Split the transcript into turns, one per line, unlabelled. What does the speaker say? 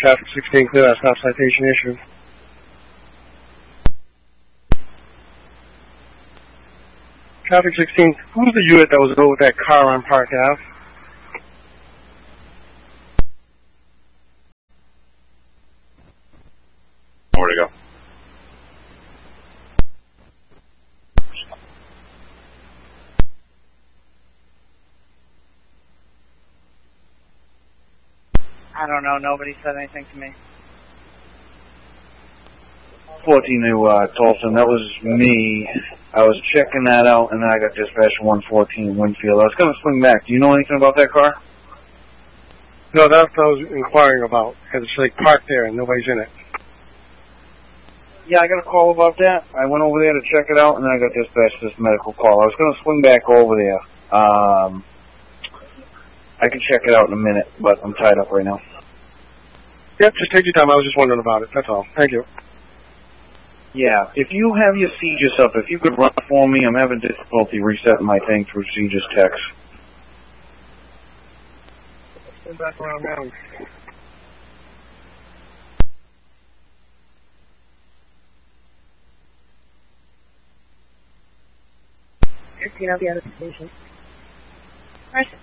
Traffic 16, clear that stop citation issue. Traffic 16, who's the unit that was over with that car on Park Ave?
Where to go?
I don't know. Nobody said anything to me.
14 to Tolson. That was me. I was checking that out, and then I got dispatched 114 Winfield. I was going to swing back. Do you know anything about that car?
No, that's what I was inquiring about, because it's like parked there and nobody's in it.
Yeah, I got a call about that. I went over there to check it out, and then I got dispatched this medical call. I was going to swing back over there. I can check it out in a minute, but I'm tied up right now.
Yep, just take your time. I was just wondering about it. That's all. Thank you.
Yeah, if you have your CGIS up, if you could run for me, I'm having difficulty resetting my thing through CGIS text.
Stand back around now.
I'll be out of the station.
Where's